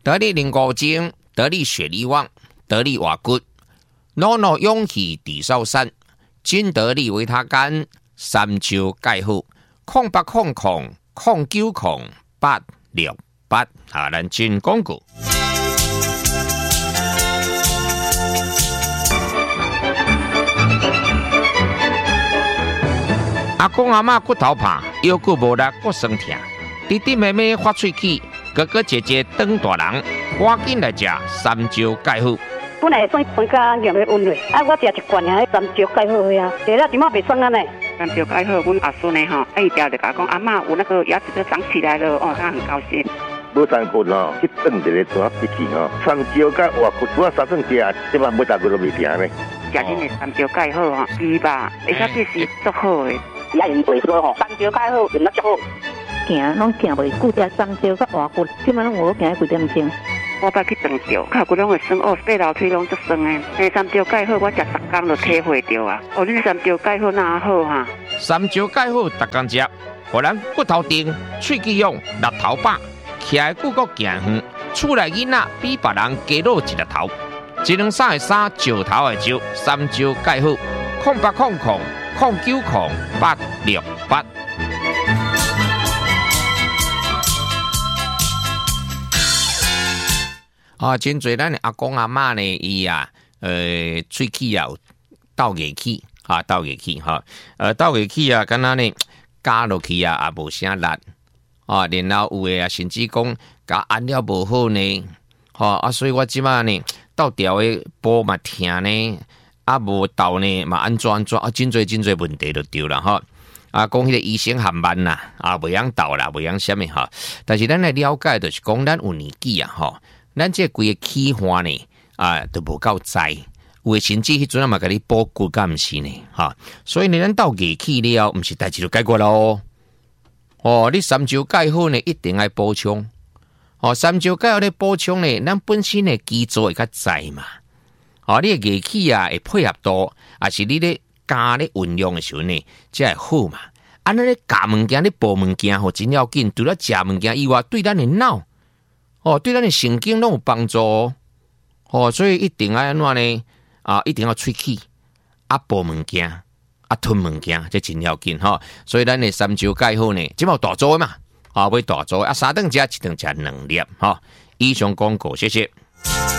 得力灵骨精，得力血力旺，得力瓦骨，脑脑勇气地少山，金得力维他干，三焦钙好，0800090868啊，咱进广告。阿公阿嬷骨头怕，腰骨无力，骨酸痛，弟弟妹妹发喙齿，哥哥姐姐长大人，赶紧来吃三焦钙好。 本来酸甲硬要温嘞，我食一罐啊，三焦钙好呀，食了即马袂酸啊呢。 三焦钙好，阮阿孙呢吼，一条就甲讲阿嬷有那个牙齿都长起来了哦，他很高兴。 无三骨吼，去炖一个大一起吼，三焦甲活骨，我三顿食，即马每大骨都袂甜呢。 食恁的三焦钙好吼，鸡吧，而且这是足好的。 也用袂说吼，三焦钙好，用得足好。 行拢行袂久，食三焦甲活骨，即马拢有行几点钟。 我捌去长照，脚骨拢会酸哦，爬楼梯拢足酸的。迄三焦钙好，我食10天就体会到啊。哦，恁三焦钙好哪好哈？ 三焦钙好，逐工食，互咱骨头硬，喙齿勇，力头饱，徛的久阁行远，厝内囡仔比别人加露一粒头。1两3的3，石头的石，三焦钙好，0800090868。啊，真侪咱的阿公阿嬷呢，伊啊，喙齿啊有倒牙齿啊，倒牙齿哈，倒牙齿啊，敢若呢加落去啊，也无啥力啊，然后有诶啊，甚至讲加按了无好呢，啊，所以我即马呢倒调诶波嘛疼呢，啊无倒呢嘛安怎啊，真侪问题就对啦哈。啊，讲迄个医生含慢啦，啊袂晓倒啦，袂晓啥物哈，但是咱来了解就是讲咱有年纪啊，吼。咱这规个器官呢，啊，都无够在，有诶甚至迄阵啊嘛，甲你补骨，敢毋是呢？哈，所以呢，咱到牙齿了，毋是代志就解决咯。哦，你三焦钙好呢，一定要补充。哦，三焦钙好咧补充呢，咱本身的基础会较在嘛。哦，你的牙齿啊，会配合度，也是你咧加咧运用的时候呢，才会好嘛。安尼咧夹物件，咧补物件，吼真要紧。除了食物件以外，对咱的脑。哦，对咱的神经拢有帮助哦，所以一定要安怎呢？啊，一定要喙齿啊，补物件啊，吞物件，这真要紧哈。所以咱的三焦钙好呢，即嘛大做嘛，啊，要大做啊，3顿食1顿食2粒哈。以上广告，谢谢。